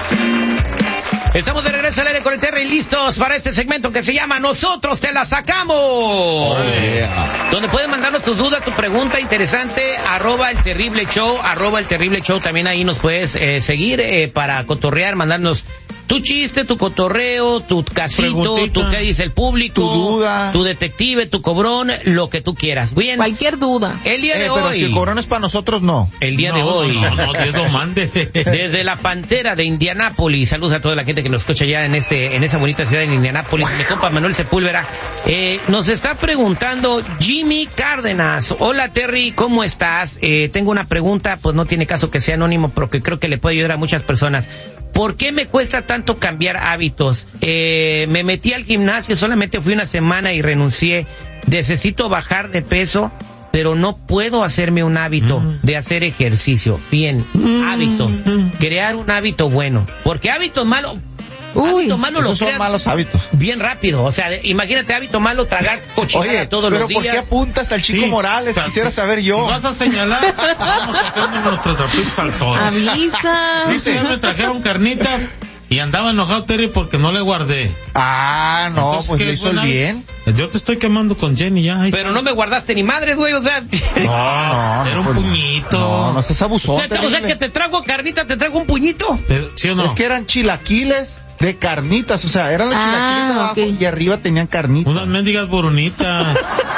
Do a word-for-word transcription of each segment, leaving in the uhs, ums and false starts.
Estamos de regreso al aire con el Terry, listos para este segmento que se llama Nosotros te la sacamos. Oh, yeah. Donde puedes mandarnos tus dudas, tu pregunta interesante, arroba el terrible show, arroba el terrible show. También ahí nos puedes eh, seguir eh, para cotorrear, mandarnos tu chiste, tu cotorreo, tu casito, tu qué dice el público, tu duda, tu detective, tu cobrón, lo que tú quieras. Bien. Cualquier duda. El día eh, de pero hoy. si el cobrón es para nosotros, no. El día no, de hoy. No, no, no, Dios lo mande. Desde la Pantera de Indianápolis. Saludos a toda la gente que nos escucha ya en ese, en esa bonita ciudad de Indianápolis. Mi compa Manuel Sepúlveda. Eh, nos está preguntando Jimmy Cárdenas. Hola Terry, ¿cómo estás? Eh, tengo una pregunta, pues no tiene caso que sea anónimo, pero que creo que le puede ayudar a muchas personas. ¿Por qué me cuesta tanto cambiar hábitos? Eh, me metí al gimnasio, solamente fui una semana y renuncié. Necesito bajar de peso, pero no puedo hacerme un hábito mm. de hacer ejercicio. Bien, mm. hábitos. Crear un hábito bueno. Porque hábitos malos... Uy, hábito malo esos son malos hábitos. Bien rápido, o sea, imagínate hábito malo, tragar cochinada todos los días. Pero ¿por qué apuntas al Chico sí, Morales? O sea, Quisiera si, saber yo. Si vas a señalar, vamos a sacarnos nuestros trapitos al sol. Avisa. Dice, ya me trajeron carnitas y andaba enojado Terry porque no le guardé. Ah, no, entonces, pues le hizo buena, el bien. Yo te estoy quemando con Jenny ya. Pero está. No me guardaste ni madres, güey, o sea. No, no. Era no, un pues, puñito. No, no seas abusón. O sea, o sea, que te trago carnita, te traigo un puñito. ¿Sí o no? Es que eran chilaquiles de carnitas, o sea, eran los ah, chilaquiles abajo okay. y arriba tenían carnitas. Unas mendigas boronitas.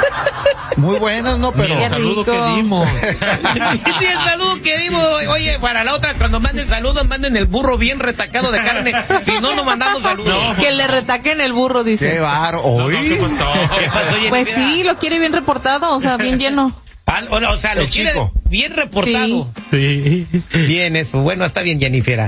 Muy buenas, ¿no? Pero... el saludo que dimos. Sí, el saludo que dimos. Oye, para la otra, cuando manden saludos, manden el burro bien retacado de carne. Si no, no mandamos saludos. No. Que le retaquen el burro, dice. Qué baro. No, no, ¿qué pasó? ¿Qué pasó, pues sí, lo quiere bien reportado, o sea, bien lleno. Ah, o, o sea, lo el quiere chico. Bien reportado. Sí. sí. Bien eso. Bueno, está bien, Jennifer.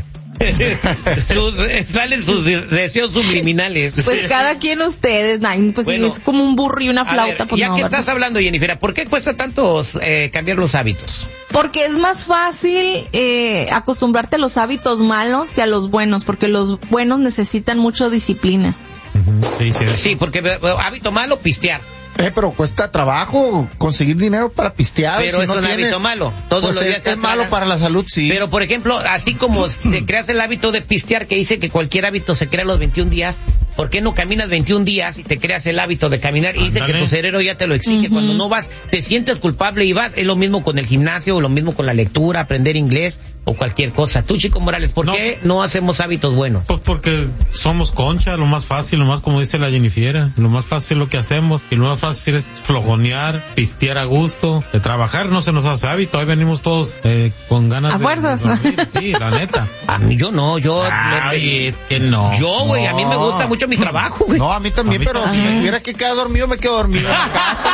sus, salen sus deseos subliminales. Pues cada quien ustedes, Nine, pues bueno, si es como un burro y una flauta. Ver, pues ya no, que ¿verdad? Estás hablando, Jennifer, ¿por qué cuesta tanto eh, cambiar los hábitos? Porque es más fácil eh, acostumbrarte a los hábitos malos que a los buenos, porque los buenos necesitan mucho disciplina. Sí, sí, sí, porque hábito malo, pistear. Eh, pero cuesta trabajo conseguir dinero para pistear. Pero si es no un tienes, hábito malo. Todos pues los días es, es malo para la salud, sí. Pero, por ejemplo, así como se creas el hábito de pistear, que dice que cualquier hábito se crea a los veintiún días, ¿por qué no caminas veintiún días y te creas el hábito de caminar? Y dice Ándale. que tu cerebro ya te lo exige. Uh-huh. Cuando no vas, te sientes culpable y vas. Es lo mismo con el gimnasio, o lo mismo con la lectura, aprender inglés o cualquier cosa. Tú, Chico Morales, ¿por no. qué no hacemos hábitos buenos? Pues porque somos concha, lo más fácil, lo más como dice la Jennifer, lo más fácil lo que hacemos, y lo más fácil es flojonear, pistear a gusto, de trabajar no se nos hace hábito, hoy venimos todos eh, con ganas a de... A fuerzas. De dormir, sí, la neta. A mí yo no, yo... Ay, me, que no. Yo, güey, no. a mí me gusta mucho mi trabajo, güey. No, a mí también, mí pero también. Si me tuviera que quedar dormido, me quedo dormido en la casa.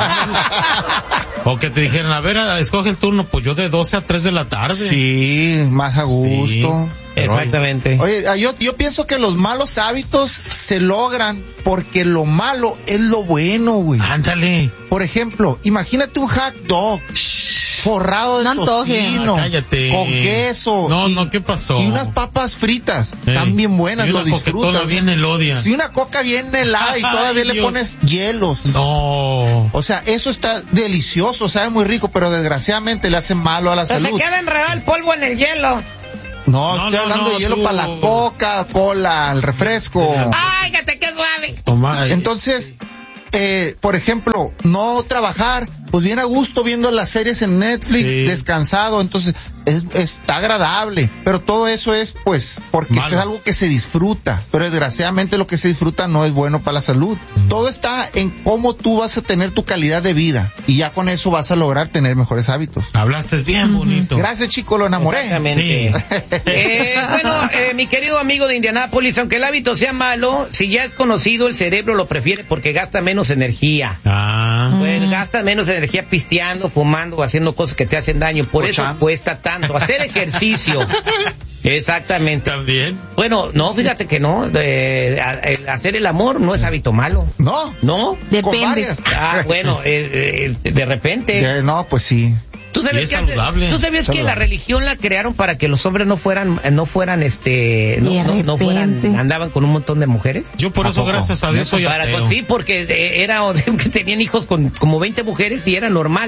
O que te dijeran, a ver, escoge el turno, pues yo de doce a tres de la tarde. Sí, más a gusto. Sí. Exactamente. Oye, yo, yo pienso que los malos hábitos se logran porque lo malo es lo bueno, güey. Ándale. Por ejemplo, imagínate un hot dog forrado de no tocino, ah, con queso. No, y, no, ¿qué pasó? Y unas papas fritas, hey, están bien buenas, lo disfrutas. Bien elodia. Si una coca bien helada y todavía le pones hielos. No. O sea, eso está delicioso, sabe muy rico, pero desgraciadamente le hace malo a la Pero salud. Se queda enredado el polvo en el hielo. No, no, estoy no, hablando no, de hielo tú... para la coca, cola, el refresco. Ay, que te quede suave. Toma, entonces, eh, por ejemplo, no trabajar, pues bien a gusto viendo las series en Netflix, sí. descansado, entonces es, está agradable, pero todo eso es pues porque es algo que se disfruta, pero desgraciadamente lo que se disfruta no es bueno para la salud. Mm. Todo está en cómo tú vas a tener tu calidad de vida y ya con eso vas a lograr tener mejores hábitos. Hablaste bien bonito. Gracias, chico, lo enamoré. Exactamente. Sí. eh, bueno, eh, mi querido amigo de Indianápolis, aunque el hábito sea malo, si ya es conocido, el cerebro lo prefiere porque gasta menos energía. Ah. Pues gasta menos energía pisteando, fumando o haciendo cosas que te hacen daño. Por Pochando. Eso cuesta tanto. Hacer ejercicio. Exactamente. ¿También? Bueno, no, fíjate que no. De, a, el hacer el amor no es hábito malo. No. No. Depende. Ah, bueno, eh, eh, de repente. Yeah, no, pues sí. ¿Tú sabes, es que, saludable. ¿tú sabías saludable. que la religión la crearon para que los hombres no fueran, no fueran, este, no, no, no fueran, andaban con un montón de mujeres? Yo por eso, gracias a Dios, soy para, ateo. Sí, porque era, que tenían hijos con como veinte mujeres y era normal.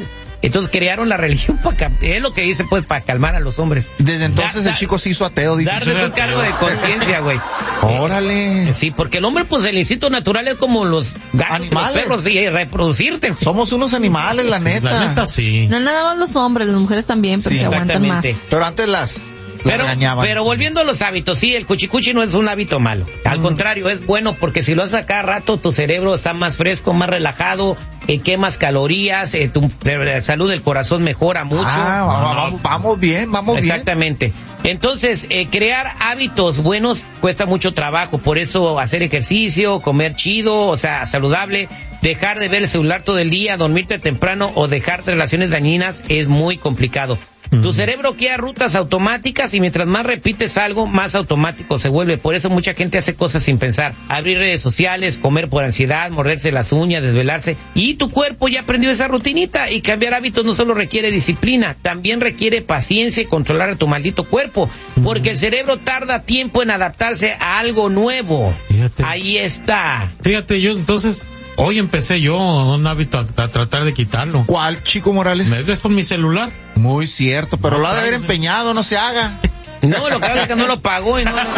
Entonces crearon la religión para, es lo que dice pues, para calmar a los hombres. Desde entonces da, el chico se hizo ateo, dice. Darles un cargo de conciencia, güey. Órale. Eh, sí, porque el hombre, pues el instinto natural es como los gatos, animales. Los perros, y reproducirte. Güey. Somos unos animales, la neta. La neta, sí. No nada más los hombres, las mujeres también, pero sí, se aguantan más. Pero antes las... Pero, pero volviendo a los hábitos, sí, el cuchicuchi no es un hábito malo. Al mm. contrario, es bueno porque si lo haces a cada rato, tu cerebro está más fresco, más relajado, eh, quemas calorías, eh, tu eh, salud del corazón mejora mucho. Ah, vamos, vamos, vamos bien, vamos Exactamente. bien. Exactamente. Entonces, eh, crear hábitos buenos cuesta mucho trabajo. Por eso hacer ejercicio, comer chido, o sea, saludable, dejar de ver el celular todo el día, dormirte temprano o dejar relaciones dañinas es muy complicado. Tu cerebro crea rutas automáticas y mientras más repites algo, más automático se vuelve. Por eso mucha gente hace cosas sin pensar. Abrir redes sociales, comer por ansiedad, morderse las uñas, desvelarse. Y tu cuerpo ya aprendió esa rutinita. Y cambiar hábitos no solo requiere disciplina, también requiere paciencia y controlar a tu maldito cuerpo. Porque el cerebro tarda tiempo en adaptarse a algo nuevo. Fíjate. Ahí está. Fíjate, yo entonces... Hoy empecé yo un hábito a, a tratar de quitarlo. ¿Cuál, Chico Morales? Me ves con mi celular. Muy cierto, pero no, lo ha de haber empeñado, no se haga. No, lo que pasa es que no lo pagó y no, no.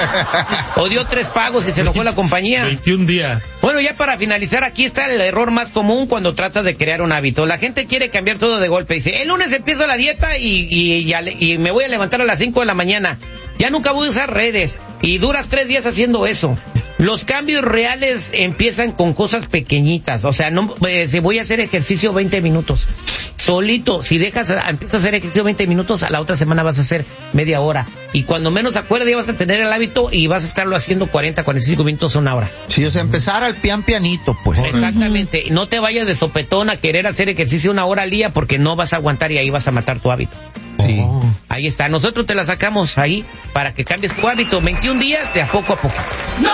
O dio tres pagos y se enojó la compañía. veintiún días. Bueno, ya para finalizar, aquí está el error más común cuando tratas de crear un hábito. La gente quiere cambiar todo de golpe. Dice, el lunes empiezo la dieta y, y, y, y me voy a levantar a las cinco de la mañana. Ya nunca voy a usar redes. Y duras tres días haciendo eso. Los cambios reales empiezan con cosas pequeñitas. O sea, no, eh, si voy a hacer ejercicio veinte minutos. Solito, si dejas, empiezas a hacer ejercicio veinte minutos, a la otra semana vas a hacer media hora. Y cuando menos acuerdes ya vas a tener el hábito y vas a estarlo haciendo cuarenta, cuarenta y cinco minutos, una hora. Sí, o sea, empezar al pian pianito, pues. Exactamente. Uh-huh. No te vayas de sopetón a querer hacer ejercicio una hora al día porque no vas a aguantar y ahí vas a matar tu hábito. Sí. Oh. Ahí está. Nosotros te la sacamos ahí para que cambies tu hábito. veintiún días de a poco a poco. ¡No!